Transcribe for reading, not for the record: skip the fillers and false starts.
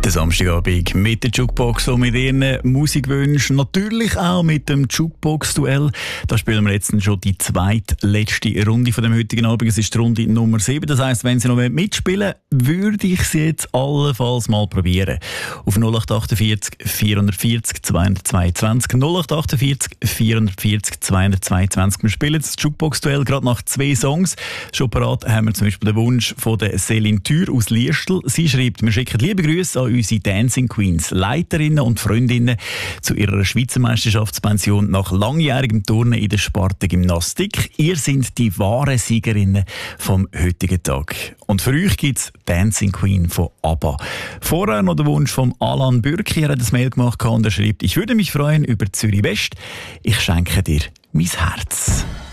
Der Samstagabend mit der Jukebox und mit ihren Musikwünschen. Natürlich auch mit dem Jukebox-Duell. Da spielen wir jetzt schon die zweitletzte Runde von dem heutigen Abend. Es ist die Runde Nummer 7. Das heisst, wenn Sie noch mitspielen wollen, würde ich sie jetzt allenfalls mal probieren. Auf 0848 440 222. 0848 440 222. Wir spielen das Jukebox-Duell gerade nach 2 Songs. Schon parat haben wir zum Beispiel den Wunsch von der Céline Thür aus Liestel. Sie schreibt, wir schicken liebe Grüße an unsere Dancing Queens, Leiterinnen und Freundinnen zu ihrer Schweizer Meisterschaftspension nach langjährigem Turnen in der Sparte Gymnastik. Ihr seid die wahren Siegerinnen vom heutigen Tag. Und für euch gibt es Dancing Queen von ABBA. Vorher noch der Wunsch von Alan Bürki. Er hat ein Mail gemacht und er schreibt, ich würde mich freuen über Zürich West. Ich schenke dir mein Herz.